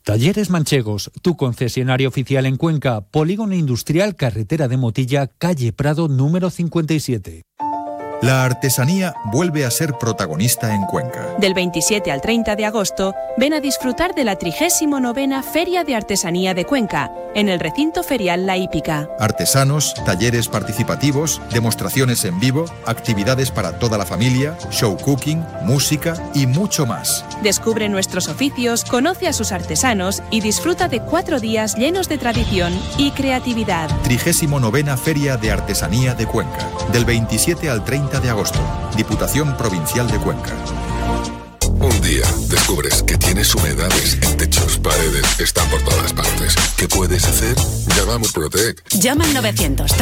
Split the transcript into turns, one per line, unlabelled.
Talleres Manchegos, tu concesionario oficial en Cuenca, Polígono Industrial, Carretera de Motilla, calle Prado número 57.
La artesanía vuelve a ser protagonista en Cuenca.
Del 27 al 30 de agosto, ven a disfrutar de la 39ª Feria de Artesanía de Cuenca, en el recinto ferial La Hípica.
Artesanos, talleres participativos, demostraciones en vivo, actividades para toda la familia, show cooking, música y mucho más.
Descubre nuestros oficios, conoce a sus artesanos y disfruta de 4 días llenos de tradición y creatividad.
39ª Feria de Artesanía de Cuenca, del 27 al 30 de agosto. Diputación Provincial de Cuenca.
Un día descubres que tienes humedades en techos, paredes, están por todas partes. ¿Qué puedes hacer? Llama a Murprotec.
Llama al 900